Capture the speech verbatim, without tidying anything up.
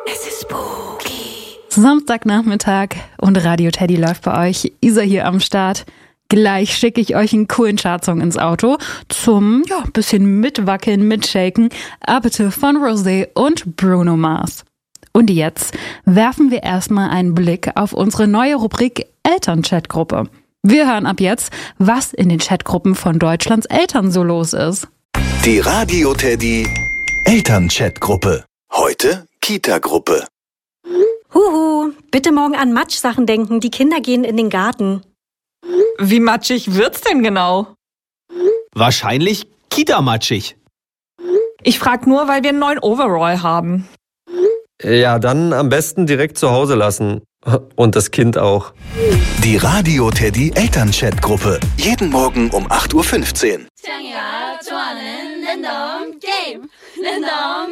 Es ist spooky. Samstagnachmittag und Radio Teddy läuft bei euch. Isa hier am Start. Gleich schicke ich euch einen coolen Chartsong ins Auto zum, ja, bisschen mitwackeln, mitshaken. Aber bitte von Rosé und Bruno Mars. Und jetzt werfen wir erstmal einen Blick auf unsere neue Rubrik Elternchatgruppe. Wir hören ab jetzt, was in den Chatgruppen von Deutschlands Eltern so los ist. Die Radio Teddy Elternchatgruppe. Heute Kita-Gruppe. Huhu, bitte morgen an Matschsachen denken. Die Kinder gehen in den Garten. Wie matschig wird's denn genau? Wahrscheinlich Kita-matschig. Ich frag nur, weil wir einen neuen Overall haben. Ja, dann am besten direkt zu Hause lassen. Und das Kind auch. Die Radio Teddy Elternchatgruppe. Jeden Morgen um acht Uhr fünfzehn. 창이가 좋아하는 랜덤 게임. 랜덤